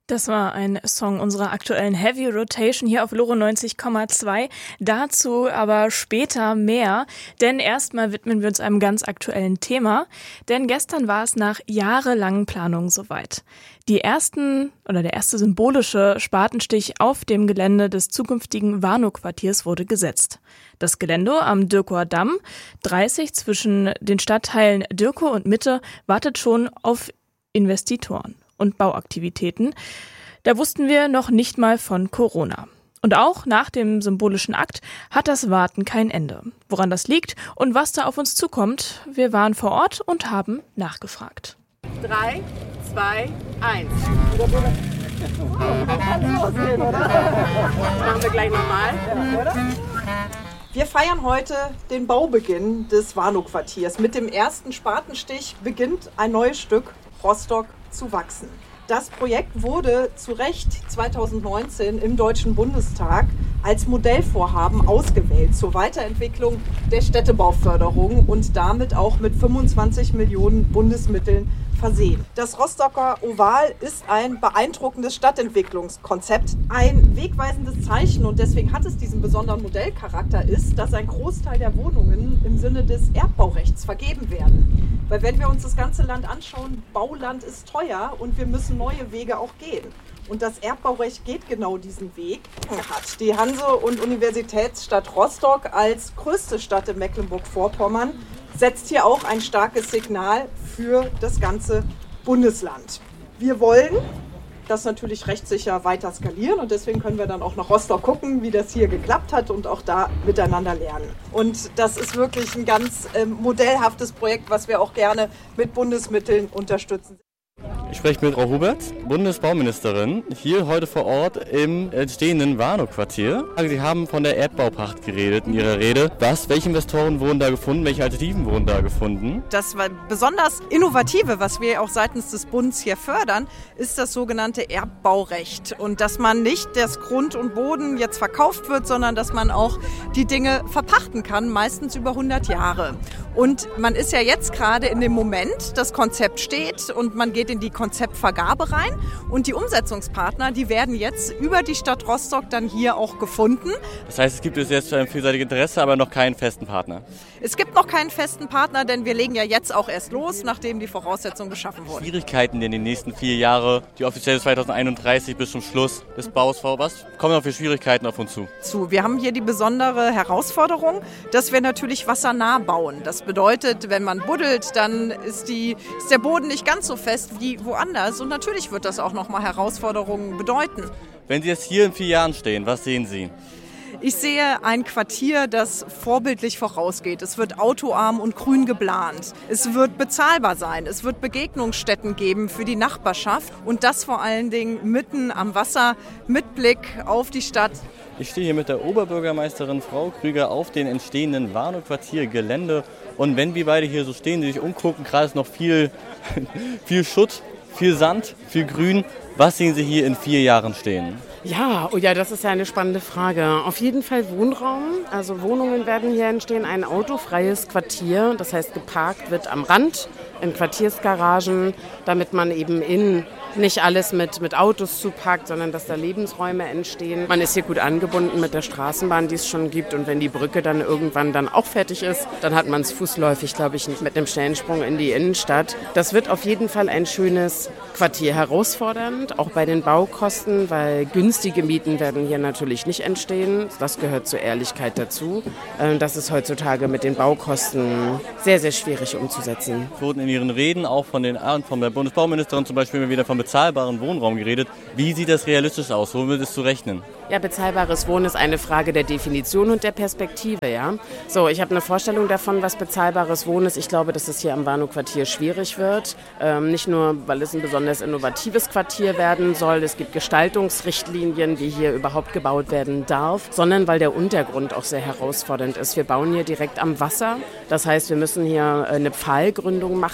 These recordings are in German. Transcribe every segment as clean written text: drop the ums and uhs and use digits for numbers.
Das war ein Song unserer aktuellen Heavy Rotation hier auf Loro 90,2. Dazu aber später mehr, denn erstmal widmen wir uns einem ganz aktuellen Thema. Denn gestern war es nach jahrelangen Planungen soweit. Der erste symbolische Spatenstich auf dem Gelände des zukünftigen Warnow-Quartiers wurde gesetzt. Das Gelände am Dürkower Damm 30 zwischen den Stadtteilen Dürkow und Mitte wartet schon auf Investitoren und Bauaktivitäten. Da wussten wir noch nicht mal von Corona. Und auch nach dem symbolischen Akt hat das Warten kein Ende. Woran das liegt und was da auf uns zukommt, wir waren vor Ort und haben nachgefragt. 3, 2, 1. Machen wir gleich nochmal. Wir feiern heute den Baubeginn des Warnow-Quartiers. Mit dem ersten Spatenstich beginnt ein neues Stück Rostock zu wachsen. Das Projekt wurde zu Recht 2019 im Deutschen Bundestag als Modellvorhaben ausgewählt zur Weiterentwicklung der Städtebauförderung und damit auch mit 25 Millionen Bundesmitteln versehen. Das Rostocker Oval ist ein beeindruckendes Stadtentwicklungskonzept. Ein wegweisendes Zeichen, und deswegen hat es diesen besonderen Modellcharakter, ist, dass ein Großteil der Wohnungen im Sinne des Erbbaurechts vergeben werden. Weil wenn wir uns das ganze Land anschauen, Bauland ist teuer und wir müssen neue Wege auch gehen. Und das Erbbaurecht geht genau diesen Weg. Hat die Hanse- und Universitätsstadt Rostock als größte Stadt in Mecklenburg-Vorpommern setzt hier auch ein starkes Signal für das ganze Bundesland. Wir wollen das natürlich rechtssicher weiter skalieren und deswegen können wir dann auch nach Rostock gucken, wie das hier geklappt hat und auch da miteinander lernen. Und das ist wirklich ein ganz modellhaftes Projekt, was wir auch gerne mit Bundesmitteln unterstützen. Ich spreche mit Frau Hubert, Bundesbauministerin, hier heute vor Ort im entstehenden Warnow-Quartier. Sie haben von der Erdbaupacht geredet in Ihrer Rede. Welche Investoren wurden da gefunden? Welche Alternativen wurden da gefunden? Das war besonders Innovative, was wir auch seitens des Bundes hier fördern, ist das sogenannte Erbbaurecht. Und dass man nicht das Grund und Boden jetzt verkauft wird, sondern dass man auch die Dinge verpachten kann, meistens über 100 Jahre. Und man ist ja jetzt gerade in dem Moment, das Konzept steht und man geht in die Konzeptvergabe rein und die Umsetzungspartner, die werden jetzt über die Stadt Rostock dann hier auch gefunden. Das heißt, es gibt jetzt ein vielseitiges Interesse, aber noch keinen festen Partner? Es gibt noch keinen festen Partner, denn wir legen ja jetzt auch erst los, nachdem die Voraussetzungen geschaffen wurden. Schwierigkeiten in den nächsten 4 Jahren, die offiziell 2031 bis zum Schluss des Baus, was kommen noch für Schwierigkeiten auf uns zu? Wir haben hier die besondere Herausforderung, dass wir natürlich wassernah bauen. Das bedeutet, wenn man buddelt, dann ist der Boden nicht ganz so fest wie woanders und natürlich wird das auch nochmal Herausforderungen bedeuten. Wenn Sie jetzt hier in 4 Jahren stehen, was sehen Sie? Ich sehe ein Quartier, das vorbildlich vorausgeht. Es wird autoarm und grün geplant. Es wird bezahlbar sein. Es wird Begegnungsstätten geben für die Nachbarschaft und das vor allen Dingen mitten am Wasser mit Blick auf die Stadt. Ich stehe hier mit der Oberbürgermeisterin Frau Krüger auf den entstehenden Warnow-Quartier-Gelände. Und wenn wir beide hier so stehen, sich umgucken, gerade ist noch viel Schutt, viel Sand, viel Grün. Was sehen Sie hier in 4 Jahren stehen? Ja, das ist ja eine spannende Frage. Auf jeden Fall Wohnraum, also Wohnungen werden hier entstehen, ein autofreies Quartier, das heißt geparkt wird am Rand, in Quartiersgaragen, damit man eben nicht alles mit Autos zupackt, sondern dass da Lebensräume entstehen. Man ist hier gut angebunden mit der Straßenbahn, die es schon gibt und wenn die Brücke dann irgendwann dann auch fertig ist, dann hat man es fußläufig, glaube ich, nicht mit einem Schnellsprung in die Innenstadt. Das wird auf jeden Fall ein schönes Quartier, herausfordernd, auch bei den Baukosten, weil günstige Mieten werden hier natürlich nicht entstehen. Das gehört zur Ehrlichkeit dazu. Das ist heutzutage mit den Baukosten sehr, sehr schwierig umzusetzen. Es wurden in Ihren Reden auch von der Bundesbauministerin zum Beispiel immer wieder von bezahlbaren Wohnraum geredet. Wie sieht das realistisch aus? Womit ist zu rechnen? Ja, bezahlbares Wohnen ist eine Frage der Definition und der Perspektive, ja. So, ich habe eine Vorstellung davon, was bezahlbares Wohnen ist. Ich glaube, dass es hier am Warnow-Quartier schwierig wird. Nicht nur, weil es ein besonders innovatives Quartier werden soll. Es gibt Gestaltungsrichtlinien, wie hier überhaupt gebaut werden darf, sondern weil der Untergrund auch sehr herausfordernd ist. Wir bauen hier direkt am Wasser. Das heißt, wir müssen hier eine Pfahlgründung machen.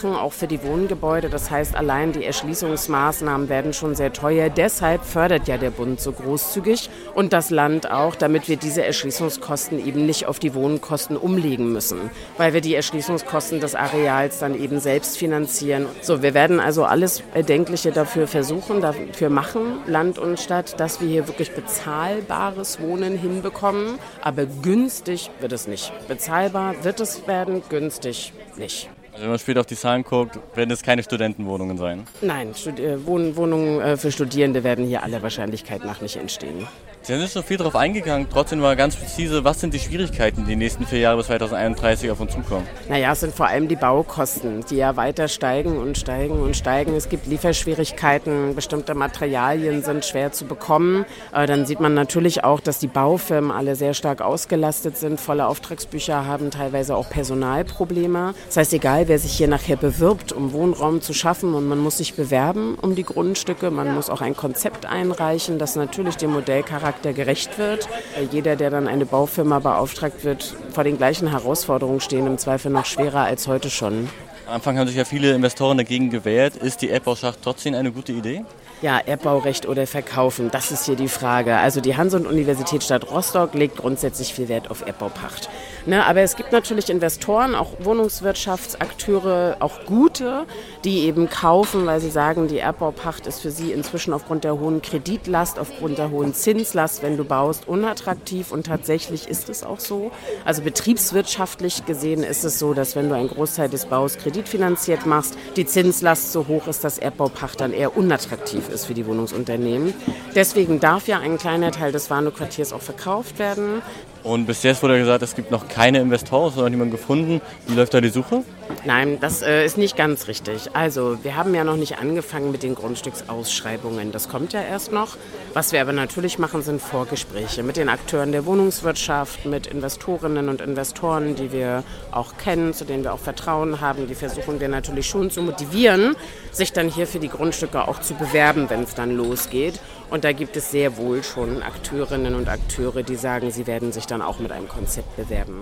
machen, auch für die Wohngebäude. Das heißt, allein die Erschließungsmaßnahmen werden schon sehr teuer. Deshalb fördert ja der Bund so großzügig und das Land auch, damit wir diese Erschließungskosten eben nicht auf die Wohnkosten umlegen müssen, weil wir die Erschließungskosten des Areals dann eben selbst finanzieren. So, wir werden also alles Erdenkliche dafür versuchen, dafür machen, Land und Stadt, dass wir hier wirklich bezahlbares Wohnen hinbekommen. Aber günstig wird es nicht. Bezahlbar wird es werden, günstig nicht. Also wenn man später auf die Zahlen guckt, werden es keine Studentenwohnungen sein? Nein, Wohnungen für Studierende werden hier aller Wahrscheinlichkeit nach nicht entstehen. Sie sind nicht so viel darauf eingegangen, trotzdem mal ganz präzise, was sind die Schwierigkeiten, die nächsten 4 Jahre bis 2031 auf uns zukommen? Naja, es sind vor allem die Baukosten, die ja weiter steigen und steigen und steigen. Es gibt Lieferschwierigkeiten, bestimmte Materialien sind schwer zu bekommen. Dann sieht man natürlich auch, dass die Baufirmen alle sehr stark ausgelastet sind, volle Auftragsbücher haben, teilweise auch Personalprobleme. Das heißt, egal wer sich hier nachher bewirbt, um Wohnraum zu schaffen und man muss sich bewerben um die Grundstücke, man muss auch ein Konzept einreichen, das natürlich dem Modellcharakter gerecht wird. Jeder, der dann eine Baufirma beauftragt wird, vor den gleichen Herausforderungen stehen, im Zweifel noch schwerer als heute schon. Am Anfang haben sich ja viele Investoren dagegen gewehrt. Ist die Erdbauschacht trotzdem eine gute Idee? Ja, Erdbaurecht oder verkaufen, das ist hier die Frage. Also die Hans-und-Universitätsstadt Rostock legt grundsätzlich viel Wert auf Erdbaupacht. Aber es gibt natürlich Investoren, auch Wohnungswirtschaftsakteure, auch gute, die eben kaufen, weil sie sagen, die Erdbaupacht ist für sie inzwischen aufgrund der hohen Kreditlast, aufgrund der hohen Zinslast, wenn du baust, unattraktiv. Und tatsächlich ist es auch so. Also betriebswirtschaftlich gesehen ist es so, dass wenn du einen Großteil des Baus kreditfinanziert machst, die Zinslast so hoch ist, dass Erdbaupacht dann eher unattraktiv ist für die Wohnungsunternehmen. Deswegen darf ja ein kleiner Teil des Warnow-Quartiers auch verkauft werden. Und bis jetzt wurde gesagt, es gibt noch keine Investoren, es wurde noch niemand gefunden. Wie läuft da die Suche? Nein, das ist nicht ganz richtig. Also wir haben ja noch nicht angefangen mit den Grundstücksausschreibungen. Das kommt ja erst noch. Was wir aber natürlich machen, sind Vorgespräche mit den Akteuren der Wohnungswirtschaft, mit Investorinnen und Investoren, die wir auch kennen, zu denen wir auch Vertrauen haben. Die versuchen wir natürlich schon zu motivieren, sich dann hier für die Grundstücke auch zu bewerben, wenn es dann losgeht. Und da gibt es sehr wohl schon Akteurinnen und Akteure, die sagen, sie werden sich dann auch mit einem Konzept bewerben.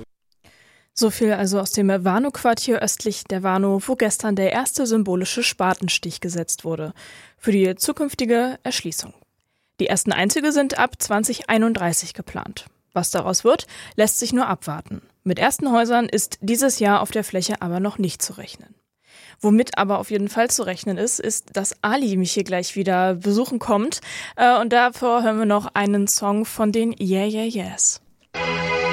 So viel also aus dem Warnow-Quartier östlich der Warnow, wo gestern der erste symbolische Spatenstich gesetzt wurde für die zukünftige Erschließung. Die ersten Einzüge sind ab 2031 geplant. Was daraus wird, lässt sich nur abwarten. Mit ersten Häusern ist dieses Jahr auf der Fläche aber noch nicht zu rechnen. Womit aber auf jeden Fall zu rechnen ist, dass Ali mich hier gleich wieder besuchen kommt. Und davor hören wir noch einen Song von den Yeah Yeah Yeahs.